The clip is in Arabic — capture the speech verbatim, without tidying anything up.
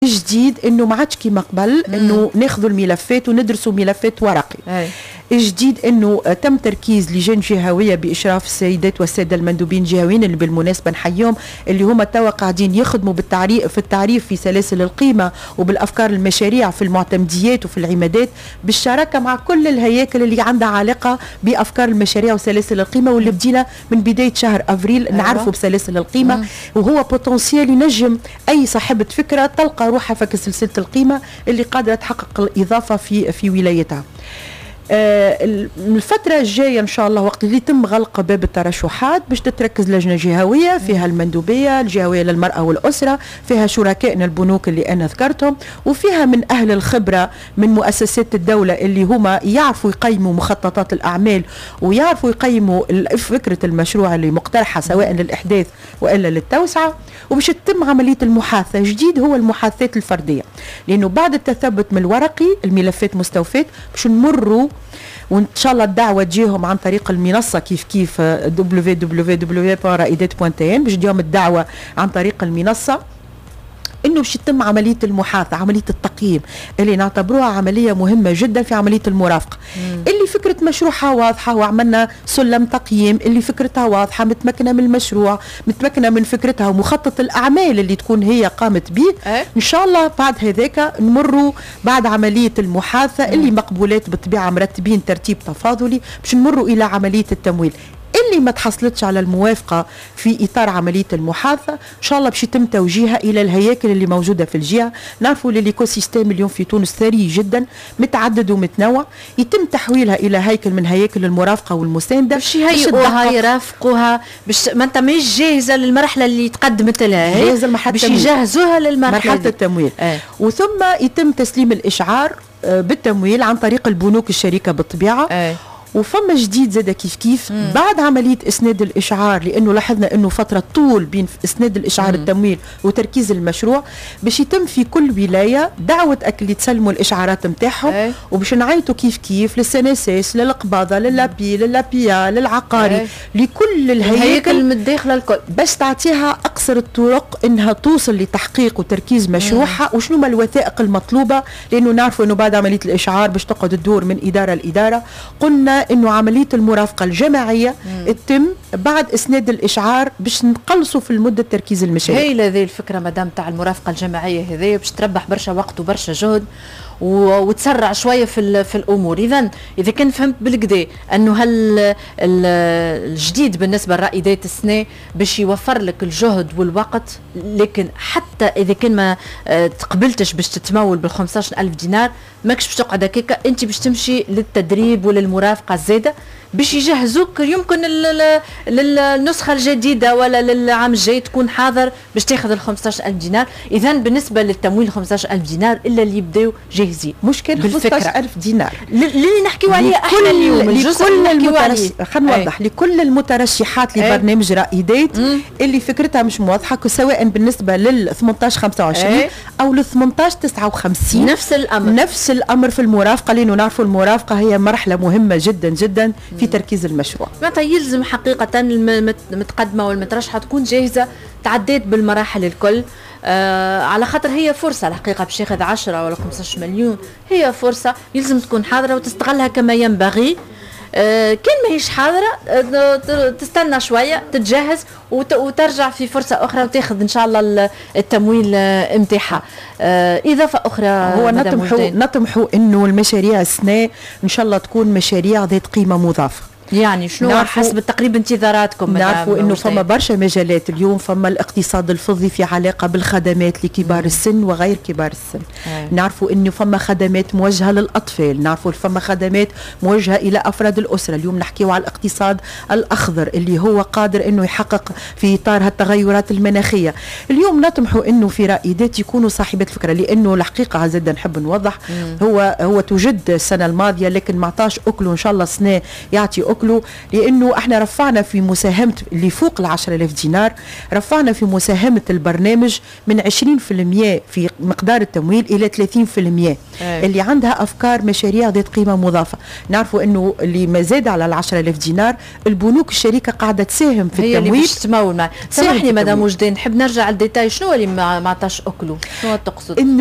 جديد انه ما عادش كيما قبل انه ناخذوا الملفات وندرسوا ملفات ورقي. أي. جديد انه تم تركيز لجان جهويه باشراف السيدات والساده المندوبين الجهويين اللي بالمناسبه نحييهم، اللي هما توا قاعدين يخدموا بالتعريف في التعريف في سلاسل القيمه وبالافكار المشاريع في المعتمديات وفي العمادات بالشراكه مع كل الهياكل اللي عندها علاقه بافكار المشاريع وسلاسل القيمه، واللي بدينا من بدايه شهر افريل أيوة. نعرفوا بسلاسل القيمه مم. وهو بوتنسيال ينجم اي صاحبه فكره تلقى روحها في سلسله القيمه اللي قادره تحقق الاضافه في في ولايتها. آه الفترة الجاية إن شاء الله وقت اللي يتم غلق باب الترشحات باش تتركز لجنة جهوية فيها المندوبية الجهوية للمرأة والأسرة، فيها شركائنا البنوك اللي أنا ذكرتهم، وفيها من أهل الخبرة من مؤسسات الدولة اللي هما يعرفوا يقيموا مخططات الأعمال ويعرفوا يقيموا فكرة المشروع اللي مقترحة سواء للإحداث وإلا للتوسعة. وباش تتم عملية المحاثة. جديد هو المحاثات الفردية، لأنه بعد التثبت من الورقي الملفات مستوفات باش نمروا وان شاء الله الدعوه تجيهم عن طريق المنصه كيف كيف دبليو دبليو دبليو دوت رائدات دوت تي ان باش تجيهم الدعوه عن طريق المنصه انه باش يتم عمليه المحاثه، عمليه التقييم اللي نعتبروها عمليه مهمه جدا في عمليه المرافقه. مم. اللي فكره مشروعها واضحه وعملنا سلم تقييم، اللي فكرتها واضحه متمكنه من المشروع، متمكنه من فكرتها ومخطط الاعمال اللي تكون هي قامت به. أه؟ ان شاء الله بعد هذاك نمروا بعد عمليه المحاثه مم. اللي مقبولات بالطبيعه مرتبين ترتيب تفاضلي باش نمروا الى عمليه التمويل. اللي ما تحصلتش على الموافقة في إطار عملية المحاثة إن شاء الله باش يتم توجيهها إلى الهياكل اللي موجودة في الجهة. نعرفوا للإيكو سيستيم اليوم في تونس ثري جدا متعدد ومتنوع، يتم تحويلها إلى هيكل من هياكل المرافقة والمساندة باش يهيئوها يرافقوها باش ما انت مش جاهزة للمرحلة اللي تقدمت لها هي باش يجهزوها للمرحلة مرحلة التمويل. آه. وثم يتم تسليم الإشعار بالتمويل عن طريق البنوك الشريكة بالطبيعة. آه. وفما جديد زاد كيف كيف مم. بعد عملية إسناد الإشعار، لأنه لاحظنا أنه فترة طول بين إسناد الإشعار مم. التمويل وتركيز المشروع باش يتم في كل ولاية دعوة اللي تسلموا الإشعارات متاعهم أي. وباش نعيطوا كيف كيف للسناسيس للقباضة للابي للابيا للعقاري أي. لكل الهياكل المتداخلة الكل باش تعطيها أقصر الطرق أنها توصل لتحقيق وتركيز مشروعها مم. وشنو ما الوثائق المطلوبة، لأنه نعرفوا أنه بعد عملية الإشعار باش تقعد الدور من إدارة لإدارة. قلنا انه عمليه المرافقه الجماعيه مم. تتم بعد اسناد الاشعار باش نقلصوا في المده تركيز المشاريع. هي هذه الفكره مدام تاع المرافقه الجماعيه هذه باش تربح برشا وقت وبرشا جهد وتسرع شويه في في الامور. اذا اذا كان فهمت بالكدا انه هل الجديد بالنسبه لرائدات السنه باش يوفر لك الجهد والوقت، لكن حتى اذا كان ما تقبلتش باش تتمول بال خمسطاش ألف دينار ماكش باش تقعد هكاك، انت باش تمشي للتدريب وللمرافقه الزايده باش يجهزوك يمكن للنسخه الجديده ولا للعام الجاي تكون حاضر باش تاخذ ال خمسطاش ألف دينار. اذا بالنسبه للتمويل خمسطاش ألف دينار الا اللي يبداو جاهزين مشكل خمسطاش ألف دينار اللي نحكيو عليه احنا اليوم لكل المترشح خلينا نوضح لكل المترشحات لبرنامج رائدات اللي فكرتها مش واضحه سواء بالنسبه لل ثمنطاش خمسة وعشرين او لل ثمنطاش تسعة وخمسين نفس الامر نفس الامر في المرافقه، لانه نعرفوا المرافقه هي مرحله مهمه جدا جدا في تركيز المشروع. معناتها يلزم حقيقه المتقدمه والمترشحه تكون جاهزه تعديت بالمراحل الكل. آه على خاطر هي فرصه الحقيقه باش ياخذ عشرة ولا خمسطاش مليون، هي فرصه يلزم تكون حاضره وتستغلها كما ينبغي. آه كان ماهيش حاضره آه تستنى شويه تتجهز وترجع في فرصه اخرى وتاخذ ان شاء الله التمويل نتاعها. آه اضافه اخرى هو نطمحوا نطمحوا انه المشاريع السنه ان شاء الله تكون مشاريع ذات قيمه مضافه. يعني شنو حسب تقريبا انتظاراتكم؟ نعرفوا انه فما برشا مجالات اليوم، فما الاقتصاد الفضي في علاقه بالخدمات لكبار السن وغير كبار السن. أي. نعرفوا انه فما خدمات موجهه للاطفال، نعرفوا فما خدمات موجهه الى افراد الاسره. اليوم نحكيو على الاقتصاد الاخضر اللي هو قادر انه يحقق في اطار التغيرات المناخيه. اليوم نطمحوا انه في رائدات يكونوا صاحبات فكره، لانه الحقيقه زاد نحب نوضح مم. هو هو توجد السنه الماضيه لكن ما عطاش اكله، ان شاء الله السنه يعطي أكل أكلوا، لأنه احنا رفعنا في مساهمة اللي فوق ال عشرة آلاف دينار، رفعنا في مساهمة البرنامج من عشرين بالمئة في مقدار التمويل إلى ثلاثين بالمئة. أي. اللي عندها أفكار مشاريع ذات قيمة مضافة. نعرفوا أنه اللي ما زاد على ال عشرة آلاف دينار البنوك الشركة قاعدة تساهم في هي التمويل. هي اللي تمول معي. سامحني مدام وجدان، نحب نرجع للديتاي، شنو اللي ما عطاش أكلوا؟ شنو تقصد؟